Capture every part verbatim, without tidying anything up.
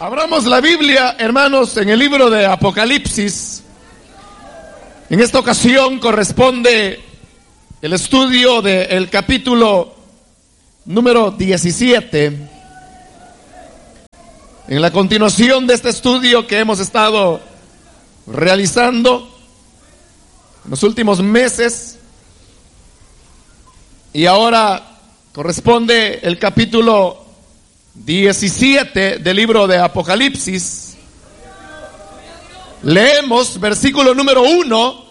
Abramos la Biblia, hermanos, en el libro de Apocalipsis. En esta ocasión corresponde el estudio del capítulo número diecisiete. En la continuación de este estudio que hemos estado realizando en los últimos meses, y ahora corresponde el capítulo diecisiete del libro de Apocalipsis. Leemos versículo número uno.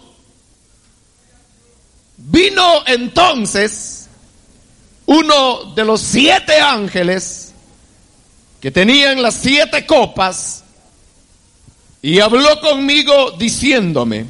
Vino entonces uno de los siete ángeles que tenían las siete copas y habló conmigo diciéndome: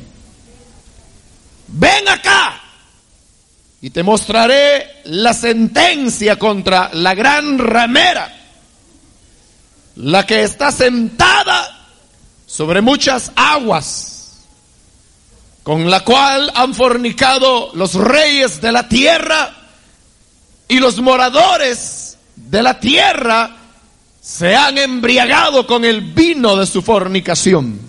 ven acá y te mostraré la sentencia contra la gran ramera, la que está sentada sobre muchas aguas, con la cual han fornicado los reyes de la tierra, y los moradores de la tierra se han embriagado con el vino de su fornicación.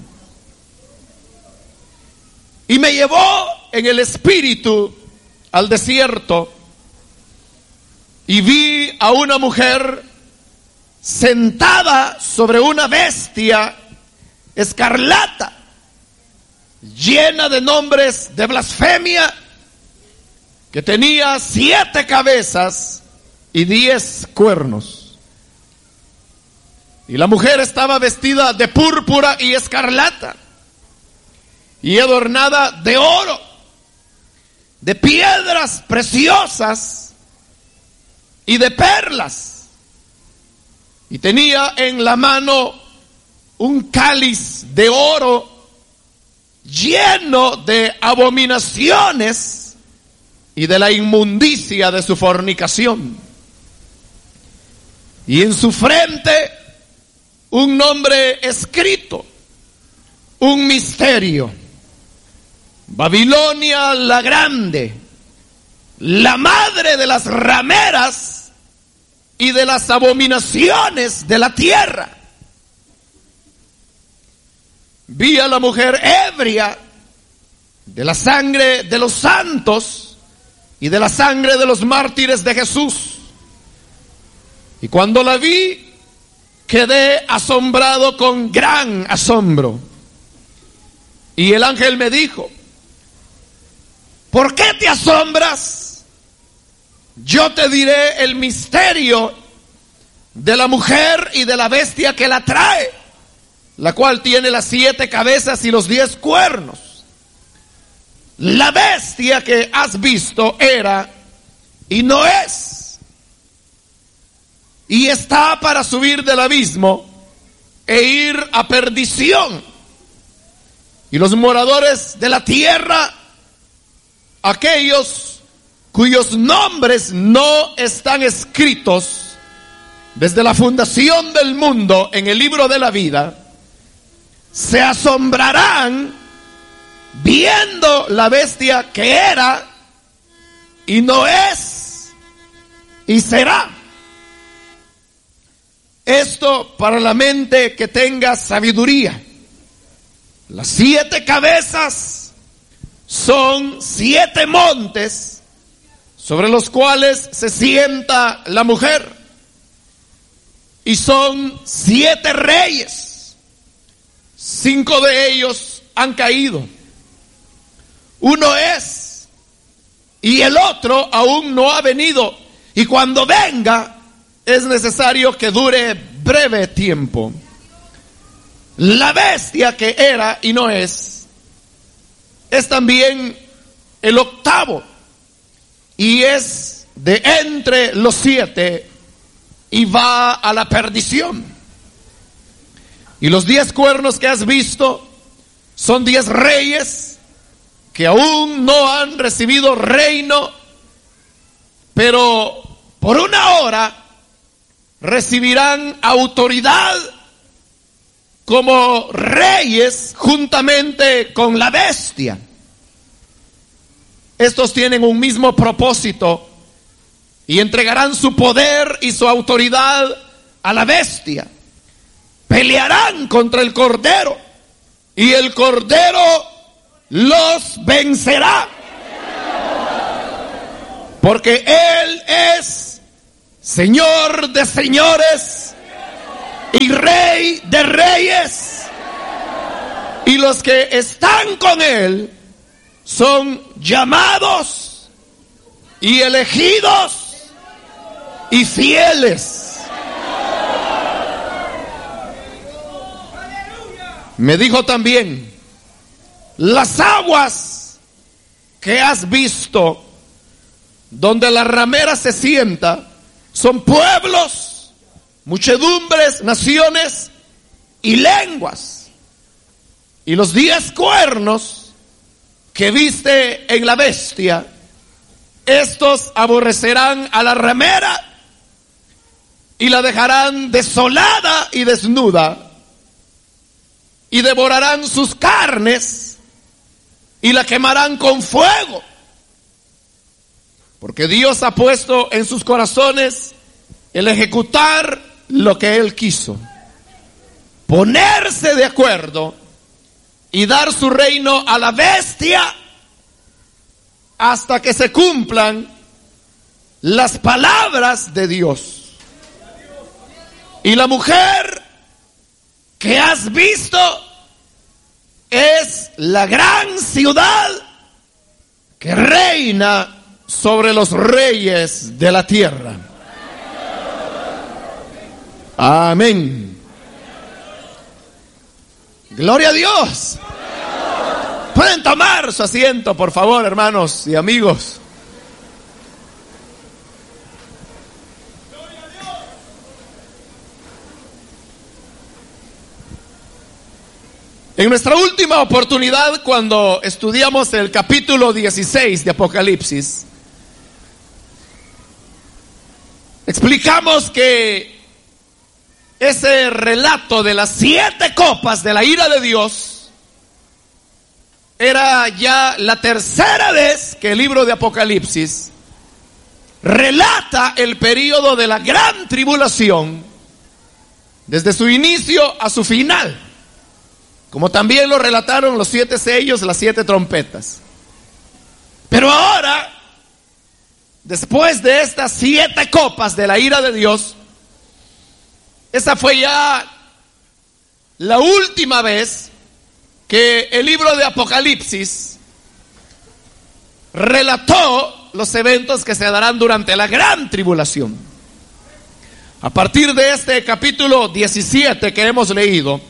Y me llevó en el espíritu al desierto, y vi a una mujer sentada sobre una bestia escarlata, llena de nombres de blasfemia, que tenía siete cabezas y diez cuernos. Y la mujer estaba vestida de púrpura y escarlata, y adornada de oro, de piedras preciosas y de perlas, y tenía en la mano un cáliz de oro lleno de abominaciones y de la inmundicia de su fornicación, y en su frente un nombre escrito, un misterio: Babilonia la Grande, la madre de las rameras y de las abominaciones de la tierra. Vi a la mujer ebria de la sangre de los santos y de la sangre de los mártires de Jesús. Y cuando la vi, quedé asombrado con gran asombro. Y el ángel me dijo: ¿por qué te asombras? Yo te diré el misterio de la mujer y de la bestia que la trae, la cual tiene las siete cabezas y los diez cuernos. La bestia que has visto era y no es, y está para subir del abismo e ir a perdición. Y los moradores de la tierra, aquellos cuyos nombres no están escritos desde la fundación del mundo en el libro de la vida, se asombrarán viendo la bestia que era y no es y será. Esto para la mente que tenga sabiduría. Las siete cabezas son siete montes sobre los cuales se sienta la mujer, y son siete reyes. Cinco de ellos han caído. Uno es, y el otro aún no ha venido, y cuando venga es necesario que dure breve tiempo. La bestia que era y no es, es también el octavo, y es de entre los siete, y va a la perdición. Y los diez cuernos que has visto son diez reyes que aún no han recibido reino, pero por una hora recibirán autoridad como reyes juntamente con la bestia. Estos tienen un mismo propósito y entregarán su poder y su autoridad a la bestia. pelearán contra el Cordero, y el Cordero los vencerá. Porque Él es Señor de señores y Rey de reyes. Y los que están con Él son llamados y elegidos y fieles. Me dijo también: las aguas que has visto, donde la ramera se sienta, son pueblos, muchedumbres, naciones y lenguas. Y los diez cuernos que viste en la bestia, estos aborrecerán a la ramera y la dejarán desolada y desnuda, y devorarán sus carnes y la quemarán con fuego. Porque Dios ha puesto en sus corazones el ejecutar lo que Él quiso, ponerse de acuerdo y dar su reino a la bestia hasta que se cumplan las palabras de Dios. Y la mujer que has visto es la gran ciudad que reina sobre los reyes de la tierra. Amén. Gloria a Dios. Pueden tomar su asiento, por favor, hermanos y amigos. En nuestra última oportunidad, cuando estudiamos el capítulo dieciséis de Apocalipsis, explicamos que ese relato de las siete copas de la ira de Dios era ya la tercera vez que el libro de Apocalipsis relata el período de la gran tribulación, desde su inicio a su final, como también lo relataron los siete sellos, las siete trompetas. Pero ahora, después de estas siete copas de la ira de Dios, esa fue ya la última vez que el libro de Apocalipsis relató los eventos que se darán durante la gran tribulación. A partir de este capítulo diecisiete que hemos leído,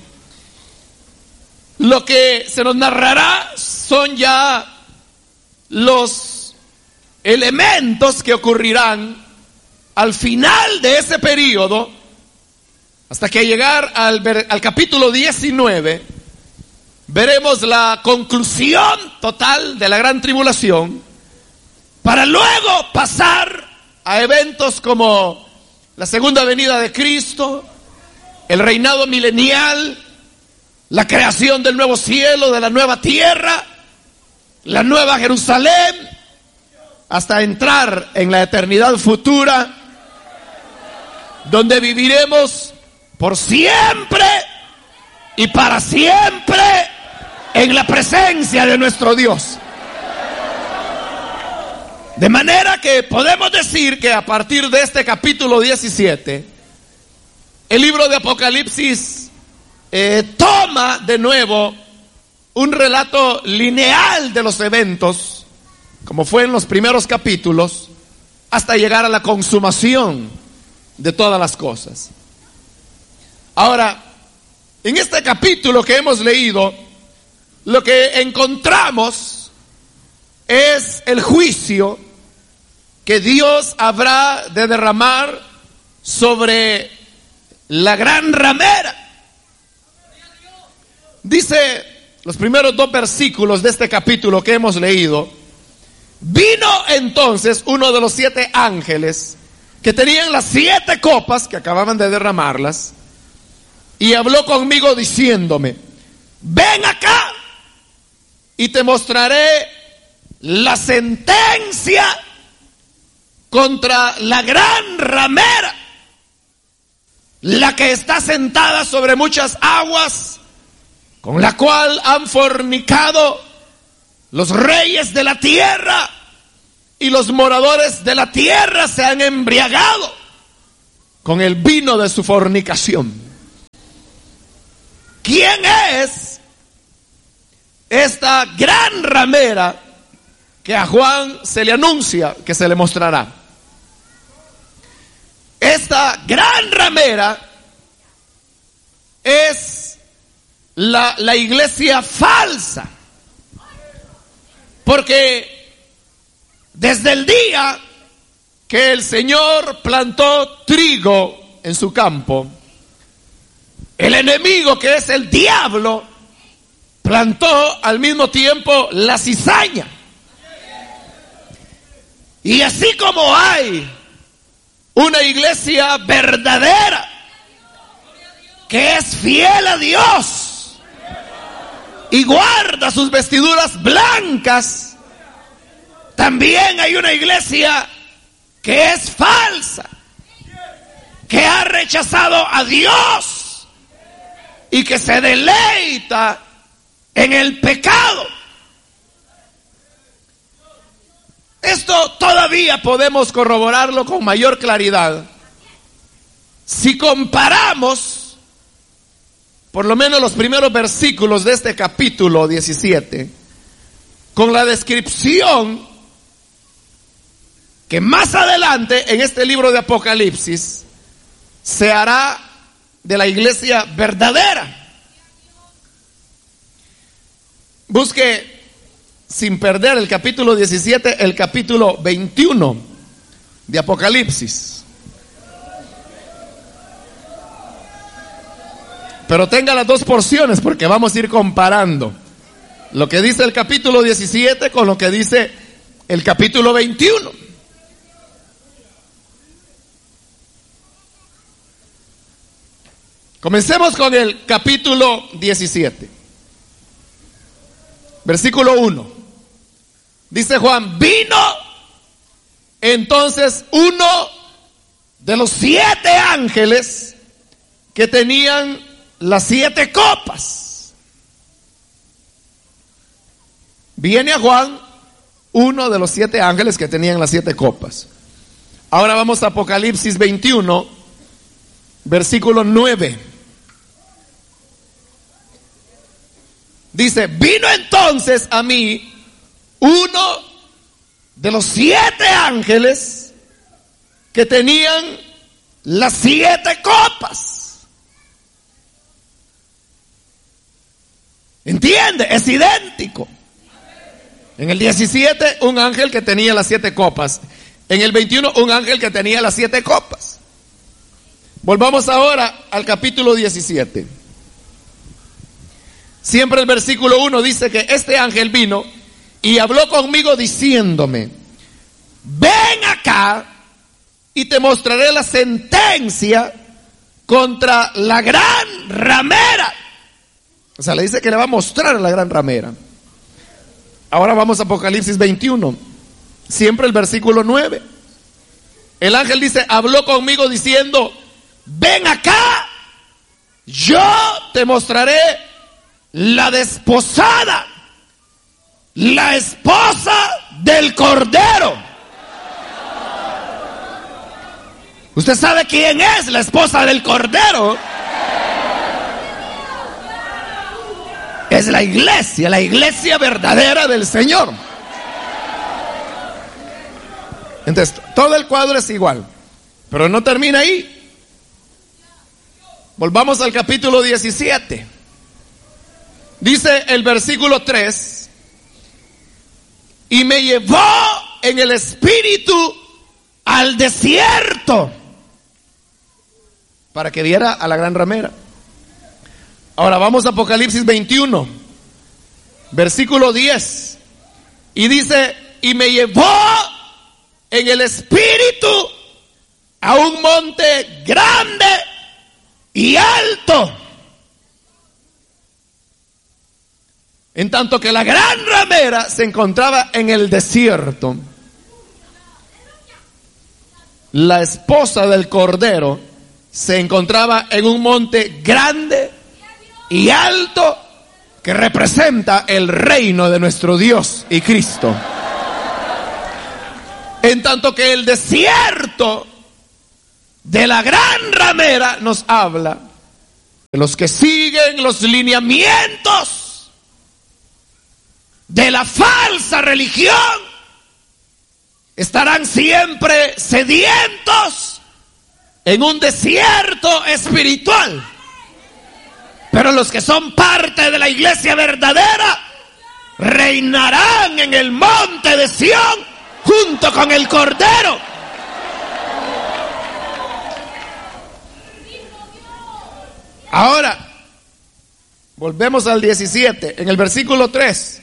lo que se nos narrará son ya los elementos que ocurrirán al final de ese periodo, hasta que llegar al, al capítulo diecinueve, veremos la conclusión total de la gran tribulación, para luego pasar a eventos como la segunda venida de Cristo, el reinado milenial, la creación del nuevo cielo, de la nueva tierra, la nueva Jerusalén, hasta entrar en la eternidad futura, donde viviremos por siempre y para siempre en la presencia de nuestro Dios. De manera que podemos decir que a partir de este capítulo diecisiete, el libro de Apocalipsis eh, toma de nuevo un relato lineal de los eventos, como fue en los primeros capítulos, hasta llegar a la consumación de todas las cosas. Ahora, en este capítulo que hemos leído, lo que encontramos es el juicio que Dios habrá de derramar sobre la gran ramera. Dice los primeros dos versículos de este capítulo que hemos leído: vino entonces uno de los siete ángeles que tenían las siete copas, que acababan de derramarlas, y habló conmigo diciéndome: ven acá y te mostraré la sentencia contra la gran ramera, la que está sentada sobre muchas aguas, con la cual han fornicado los reyes de la tierra, y los moradores de la tierra se han embriagado con el vino de su fornicación. ¿Quién es esta gran ramera que a Juan se le anuncia que se le mostrará? Esta gran ramera es la, la iglesia falsa, porque desde el día que el Señor plantó trigo en su campo, el enemigo, que es el diablo, plantó al mismo tiempo la cizaña. Y así como hay una iglesia verdadera que es fiel a Dios y guarda sus vestiduras blancas, también hay una iglesia que es falsa, que ha rechazado a Dios y que se deleita en el pecado. Esto todavía podemos corroborarlo con mayor claridad si comparamos por lo menos los primeros versículos de este capítulo diecisiete con la descripción que más adelante en este libro de Apocalipsis se hará de la iglesia verdadera. Busque, sin perder el capítulo diecisiete, el capítulo veintiuno de Apocalipsis. Pero tenga las dos porciones, porque vamos a ir comparando lo que dice el capítulo diecisiete con lo que dice el capítulo veintiuno. Comencemos con el capítulo diecisiete, versículo uno. Dice Juan: vino entonces uno de los siete ángeles que tenían las siete copas. Viene a Juan uno de los siete ángeles que tenían las siete copas. Ahora vamos a Apocalipsis veintiuno, versículo nueve. Dice: vino entonces a mí uno de los siete ángeles que tenían las siete copas. ¿Entiende? Es idéntico. En el diecisiete un ángel que tenía las siete copas. En el veintiuno un ángel que tenía las siete copas. Volvamos ahora al capítulo diecisiete. Siempre el versículo uno dice que este ángel vino y habló conmigo diciéndome: ven acá y te mostraré la sentencia contra la gran ramera. O sea, le dice que le va a mostrar a la gran ramera. Ahora vamos a Apocalipsis veintiuno, siempre el versículo nueve. El ángel dice: habló conmigo diciendo: ven acá, yo te mostraré la desposada, la esposa del Cordero. ¿Usted sabe quién es la esposa del Cordero? Es la iglesia, la iglesia verdadera del Señor. Entonces, todo el cuadro es igual, pero no termina ahí. Volvamos al capítulo diecisiete. Dice el versículo tres: y me llevó en el espíritu al desierto para que viera a la gran ramera. Ahora vamos a Apocalipsis veintiuno, versículo diez. Y dice: y me llevó en el espíritu a un monte grande y alto, en tanto que la gran ramera se encontraba en el desierto. La esposa del Cordero se encontraba en un monte grande y alto que representa el reino de nuestro Dios y Cristo. En tanto que el desierto de la gran ramera nos habla de los que siguen los lineamientos de la falsa religión. Estarán siempre sedientos en un desierto espiritual. Pero los que son parte de la iglesia verdadera reinarán en el monte de Sión junto con el Cordero. Ahora, volvemos al diecisiete, en el versículo tres.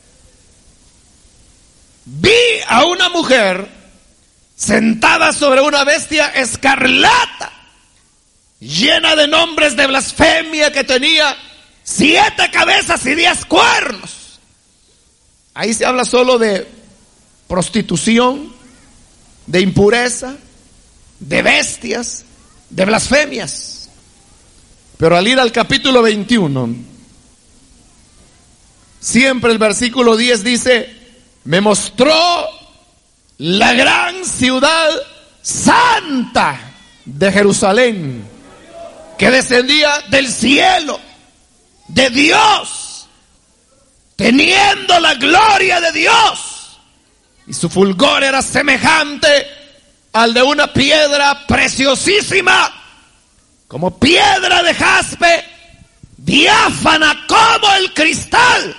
Vi a una mujer sentada sobre una bestia escarlata, llena de nombres de blasfemia, que tenía siete cabezas y diez cuernos. Ahí se habla solo de prostitución, de impureza, de bestias, de blasfemias. Pero al ir al capítulo veintiuno, siempre el versículo diez dice: me mostró la gran ciudad santa de Jerusalén, que descendía del cielo de Dios, teniendo la gloria de Dios, y su fulgor era semejante al de una piedra preciosísima, como piedra de jaspe, diáfana como el cristal.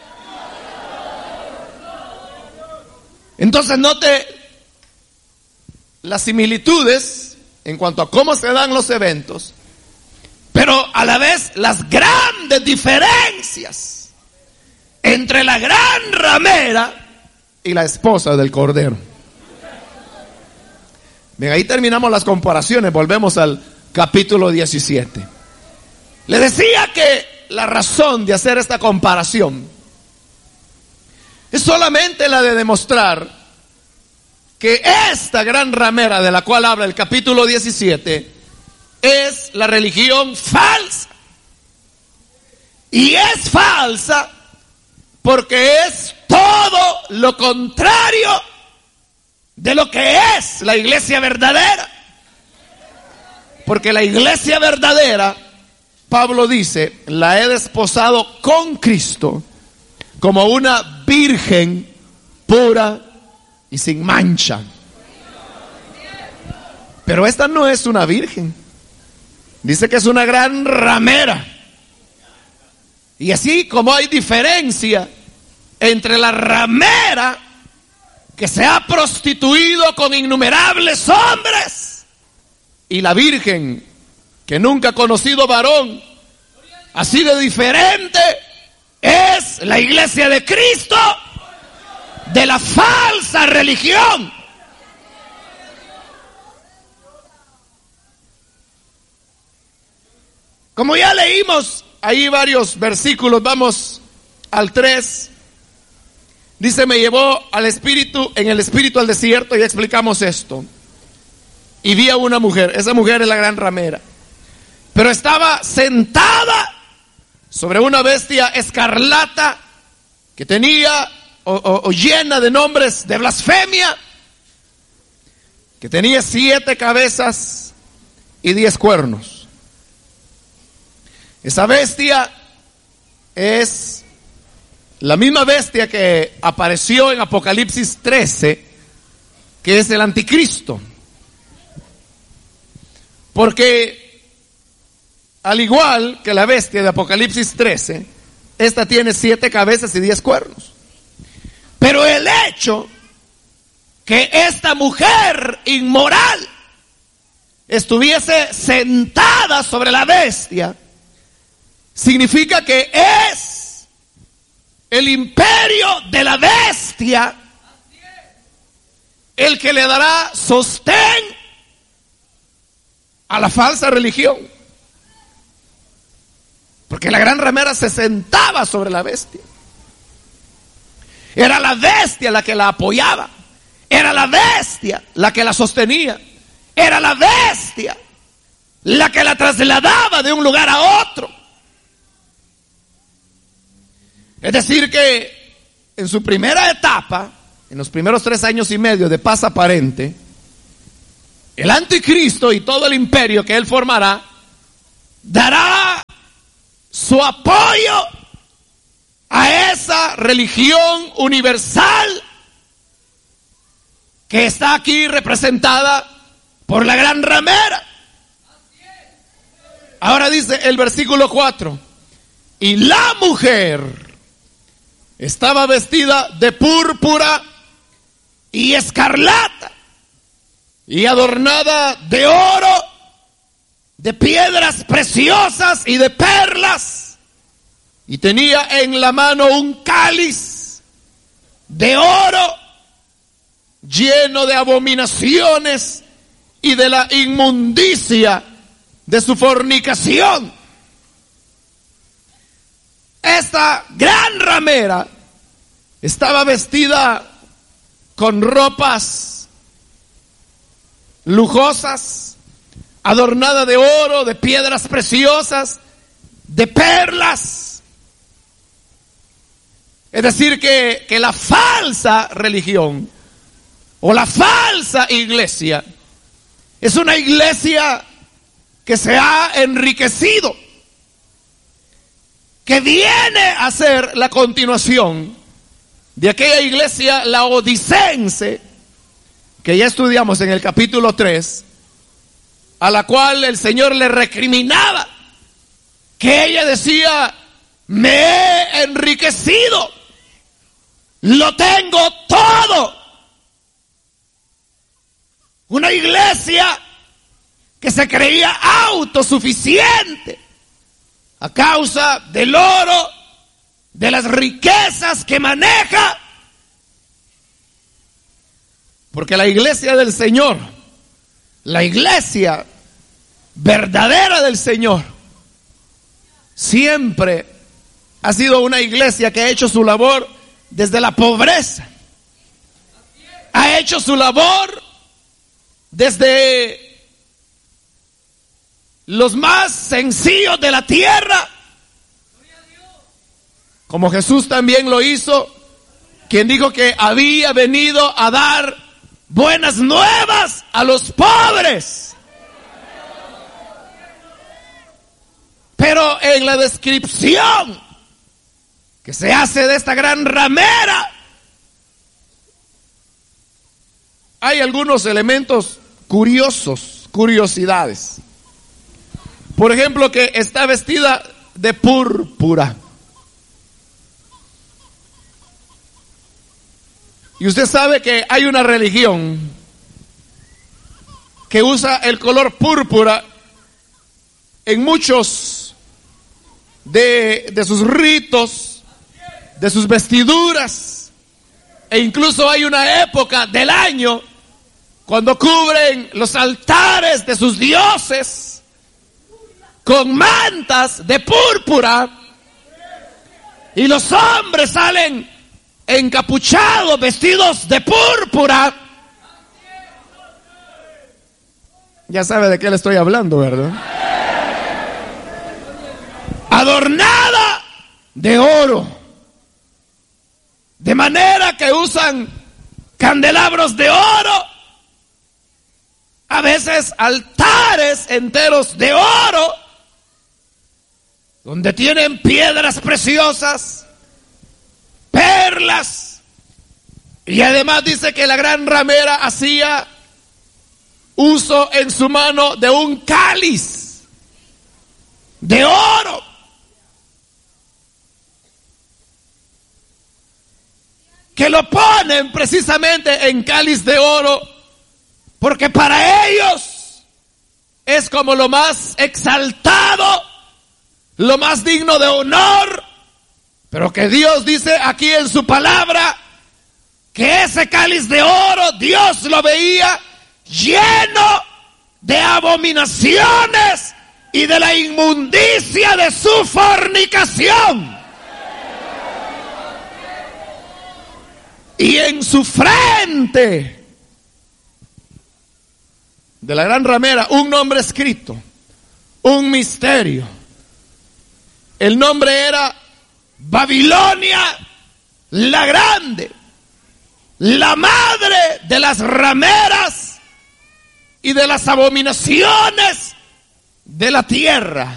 Entonces note las similitudes en cuanto a cómo se dan los eventos, pero a la vez las grandes diferencias entre la gran ramera y la esposa del Cordero. Bien, ahí terminamos las comparaciones, volvemos al capítulo diecisiete. Le decía que la razón de hacer esta comparación es solamente la de demostrar que esta gran ramera de la cual habla el capítulo diecisiete es la religión falsa. Y es falsa porque es todo lo contrario de lo que es la iglesia verdadera. Porque la iglesia verdadera, Pablo dice, la he desposado con Cristo como una virgen pura y sin mancha. Pero esta no es una virgen. Dice que es una gran ramera. Y así como hay diferencia entre la ramera que se ha prostituido con innumerables hombres y la virgen que nunca ha conocido varón, así de diferente es la iglesia de Cristo de la falsa religión. Como ya leímos ahí varios versículos, vamos al tres. Dice: me llevó al espíritu, en el espíritu al desierto, y explicamos esto. Y vi a una mujer, esa mujer es la gran ramera, pero estaba sentada sobre una bestia escarlata que tenía o, o, o llena de nombres de blasfemia, que tenía siete cabezas y diez cuernos. Esa bestia es la misma bestia que apareció en Apocalipsis trece, que es el anticristo. Porque al igual que la bestia de Apocalipsis trece, esta tiene siete cabezas y diez cuernos. Pero el hecho que esta mujer inmoral estuviese sentada sobre la bestia significa que es el imperio de la bestia el que le dará sostén a la falsa religión. Porque la gran ramera se sentaba sobre la bestia. Era la bestia la que la apoyaba. Era la bestia la que la sostenía. Era la bestia la que la trasladaba de un lugar a otro. Es decir que en su primera etapa, en los primeros tres años y medio de paz aparente, el anticristo y todo el imperio que él formará dará su apoyo a esa religión universal que está aquí representada por la gran ramera. Ahora dice el versículo cuatro, y la mujer estaba vestida de púrpura y escarlata y adornada de oro, de piedras preciosas y de perlas, y tenía en la mano un cáliz de oro lleno de abominaciones y de la inmundicia de su fornicación. Esta gran ramera estaba vestida con ropas lujosas, adornada de oro, de piedras preciosas, de perlas. Es decir, que, que la falsa religión o la falsa iglesia es una iglesia que se ha enriquecido, que viene a ser la continuación de aquella iglesia laodicense que ya estudiamos en el capítulo tres, a la cual el Señor le recriminaba que ella decía: me he enriquecido, lo tengo todo. Una iglesia que se creía autosuficiente a causa del oro, de las riquezas que maneja. Porque la iglesia del Señor, la iglesia verdadera del Señor, siempre ha sido una iglesia que ha hecho su labor desde la pobreza. Ha hecho su labor desde los más sencillos de la tierra, como Jesús también lo hizo, quien dijo que había venido a dar buenas nuevas a los pobres. Pero en la descripción que se hace de esta gran ramera, hay algunos elementos curiosos, curiosidades. Por ejemplo, que está vestida de púrpura. Y usted sabe que hay una religión que usa el color púrpura en muchos de, de sus ritos, de sus vestiduras, e incluso hay una época del año cuando cubren los altares de sus dioses con mantas de púrpura, y los hombres salen encapuchados, vestidos de púrpura. Ya sabe de qué le estoy hablando, ¿verdad? Adornada de oro, de manera que usan candelabros de oro, a veces altares enteros de oro, donde tienen piedras preciosas, perlas, y además dice que la gran ramera hacía uso en su mano de un cáliz de oro. Que lo ponen precisamente en cáliz de oro, porque para ellos es como lo más exaltado, lo más digno de honor, pero que Dios dice aquí en su palabra que ese cáliz de oro Dios lo veía lleno de abominaciones y de la inmundicia de su fornicación. Y en su frente de la gran ramera un nombre escrito: un misterio. El nombre era Babilonia la Grande, la madre de las rameras y de las abominaciones de la tierra.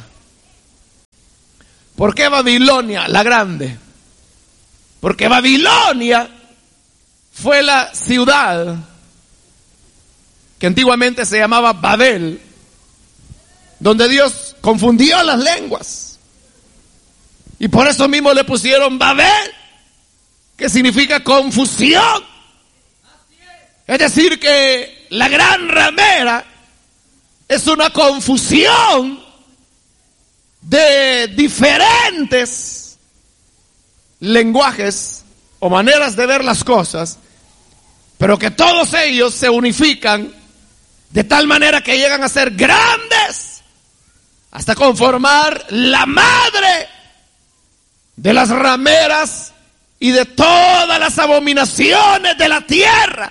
¿Por qué Babilonia la Grande? Porque Babilonia fue la ciudad que antiguamente se llamaba Babel, donde Dios confundió las lenguas. Y por eso mismo le pusieron Babel, que significa confusión. Es decir, que la gran ramera es una confusión de diferentes lenguajes o maneras de ver las cosas, pero que todos ellos se unifican de tal manera que llegan a ser grandes hasta conformar la madre de las rameras y de todas las abominaciones de la tierra.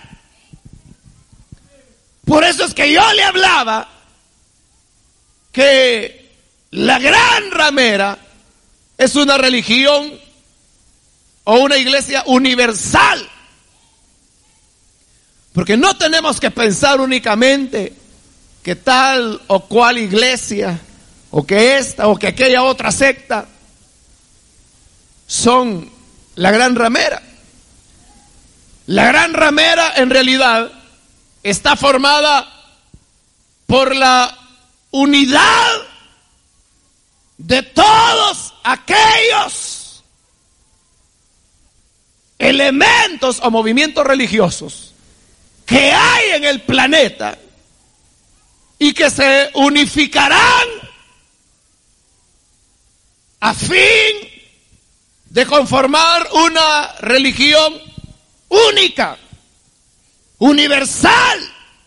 Por eso es que yo le hablaba que la gran ramera es una religión o una iglesia universal. Porque no tenemos que pensar únicamente que tal o cual iglesia, o que esta o que aquella otra secta son la gran ramera. La gran ramera en realidad está formada por la unidad de todos aquellos elementos o movimientos religiosos que hay en el planeta y que se unificarán a fin de conformar una religión única, universal.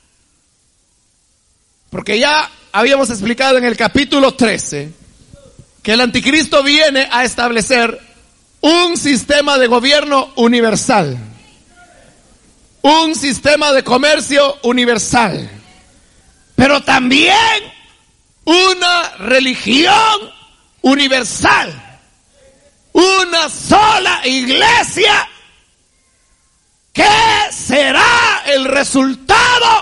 Porque ya habíamos explicado en el capítulo trece que el anticristo viene a establecer un sistema de gobierno universal, un sistema de comercio universal, pero también una religión universal, una sola iglesia que será el resultado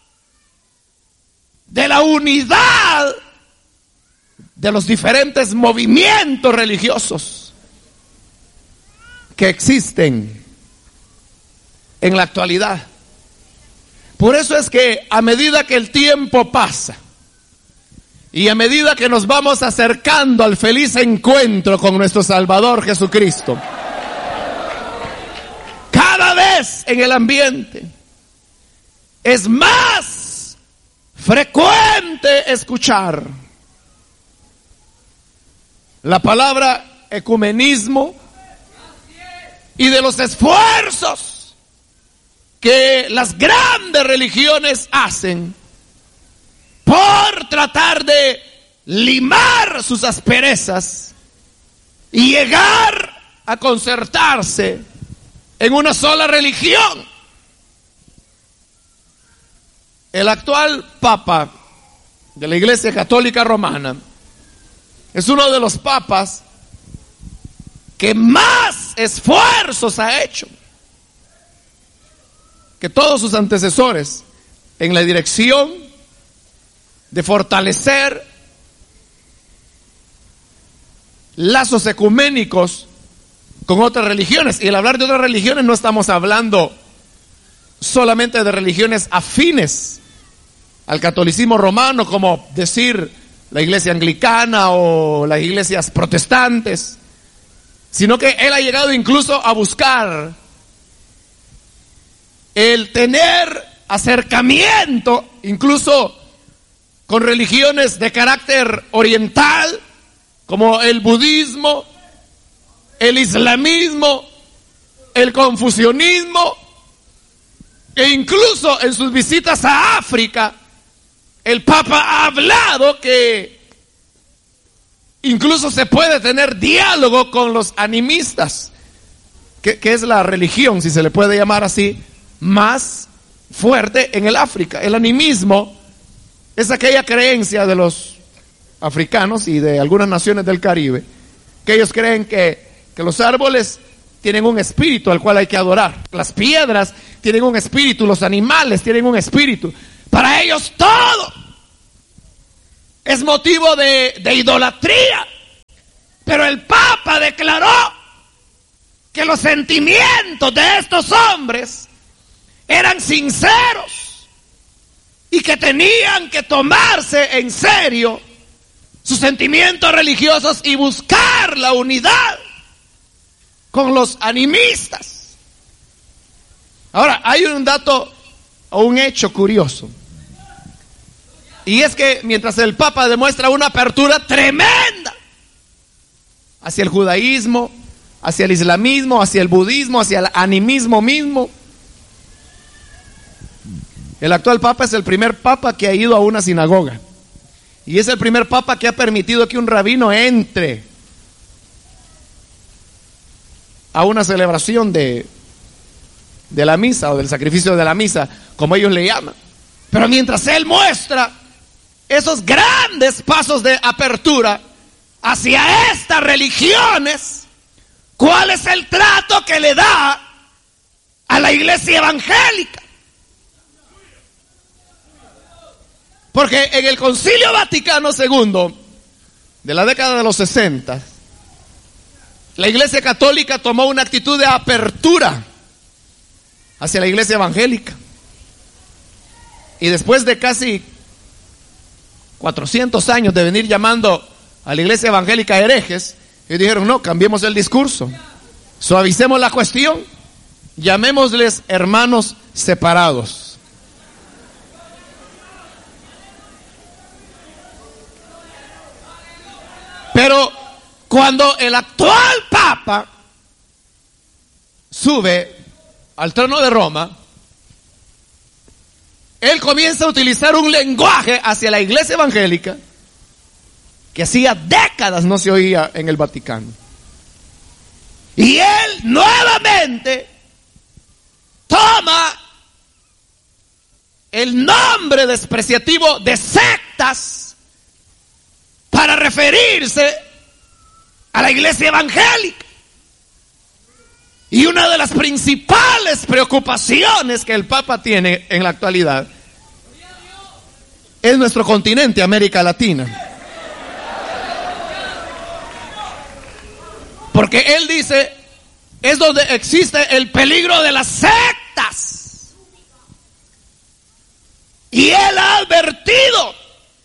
de la unidad de los diferentes movimientos religiosos que existen en la actualidad. Por eso es que a medida que el tiempo pasa y a medida que nos vamos acercando al feliz encuentro con nuestro Salvador Jesucristo, cada vez en el ambiente es más frecuente escuchar la palabra ecumenismo y de los esfuerzos que las grandes religiones hacen por tratar de limar sus asperezas y llegar a concertarse en una sola religión. El actual Papa de la Iglesia Católica Romana es uno de los papas que más esfuerzos ha hecho que todos sus antecesores en la dirección de fortalecer lazos ecuménicos con otras religiones. Y al hablar de otras religiones no estamos hablando solamente de religiones afines al catolicismo romano, como decir la iglesia anglicana o las iglesias protestantes, sino que él ha llegado incluso a buscar el tener acercamiento incluso con religiones de carácter oriental, como el budismo, el islamismo, el confucianismo, e incluso en sus visitas a África, el Papa ha hablado que incluso se puede tener diálogo con los animistas, que, que es la religión, si se le puede llamar así, más fuerte en el África. El animismo es aquella creencia de los africanos y de algunas naciones del Caribe, que ellos creen que, que los árboles tienen un espíritu al cual hay que adorar. Las piedras tienen un espíritu, los animales tienen un espíritu. Para ellos todo es motivo de, de idolatría. Pero el Papa declaró que los sentimientos de estos hombres eran sinceros y que tenían que tomarse en serio sus sentimientos religiosos y buscar la unidad con los animistas. Ahora, hay un dato o un hecho curioso. Y es que mientras el Papa demuestra una apertura tremenda hacia el judaísmo, hacia el islamismo, hacia el budismo, hacia el animismo mismo, el actual Papa es el primer Papa que ha ido a una sinagoga. Y es el primer Papa que ha permitido que un rabino entre a una celebración de, de la misa o del sacrificio de la misa, como ellos le llaman. Pero mientras él muestra esos grandes pasos de apertura hacia estas religiones, ¿cuál es el trato que le da a la iglesia evangélica? Porque en el Concilio Vaticano segundo de la década de los sesenta, la Iglesia Católica tomó una actitud de apertura hacia la Iglesia Evangélica. Y después de casi cuatrocientos años de venir llamando a la Iglesia Evangélica herejes, ellos dijeron, no, cambiemos el discurso, suavicemos la cuestión, llamémosles hermanos separados. Pero cuando el actual Papa sube al trono de Roma, él comienza a utilizar un lenguaje hacia la iglesia evangélica que hacía décadas no se oía en el Vaticano. Y él nuevamente toma el nombre despreciativo de sectas para referirse a la iglesia evangélica. Y una de las principales preocupaciones que el Papa tiene en la actualidad es nuestro continente, América Latina. Porque él dice, es donde existe el peligro de las sectas. Y él ha advertido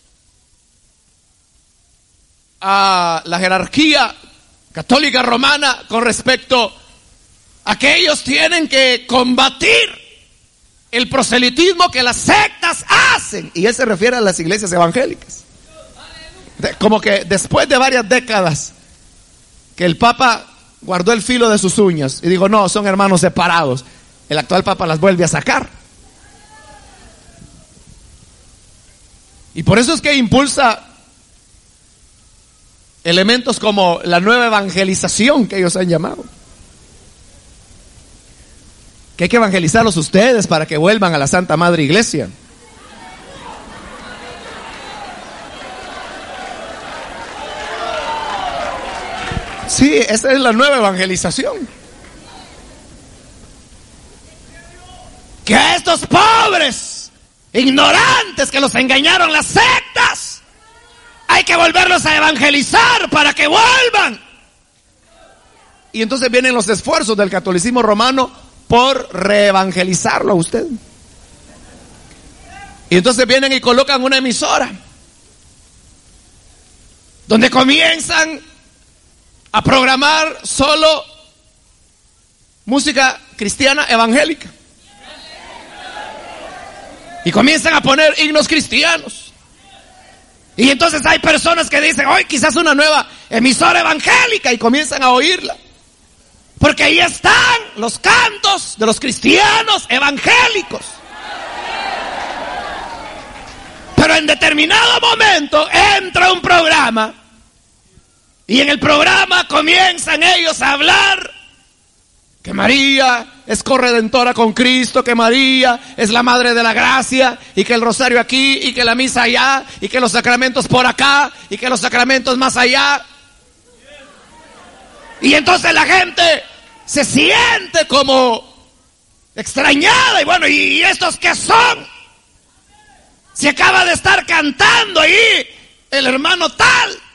a la jerarquía católica romana con respecto a que ellos tienen que combatir el proselitismo que las sectas hacen. Y él se refiere a las iglesias evangélicas. Como que después de varias décadas que el Papa guardó el filo de sus uñas y dijo, no, son hermanos separados, el actual Papa las vuelve a sacar. Y por eso es que impulsa elementos como la nueva evangelización que ellos han llamado. Que hay que evangelizarlos ustedes para que vuelvan a la Santa Madre Iglesia. Sí, esa es la nueva evangelización. Que a estos pobres, ignorantes que los engañaron las sectas, hay que volverlos a evangelizar para que vuelvan. Y entonces vienen los esfuerzos del catolicismo romano por reevangelizarlo a usted. Y entonces vienen y colocan una emisora donde comienzan a programar solo música cristiana evangélica. Y comienzan a poner himnos cristianos. Y entonces hay personas que dicen, hoy quizás una nueva emisora evangélica, y comienzan a oírla. Porque ahí están los cantos de los cristianos evangélicos. Pero en determinado momento entra un programa y en el programa comienzan ellos a hablar que María es corredentora con Cristo, que María es la madre de la gracia, y que el rosario aquí, y que la misa allá, y que los sacramentos por acá, y que los sacramentos más allá. Y entonces la gente se siente como extrañada, y bueno, ¿y estos qué son? Se acaba de estar cantando ahí el hermano tal.